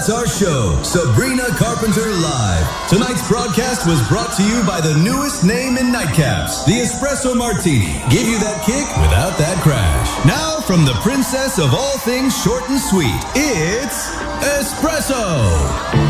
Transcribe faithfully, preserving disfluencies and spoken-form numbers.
That's our show, Sabrina Carpenter Live. Tonight's broadcast was brought to you by the newest name in nightcaps, the Espresso Martini. Give you that kick without that crash. Now, from the princess of all things short and sweet, it's Espresso.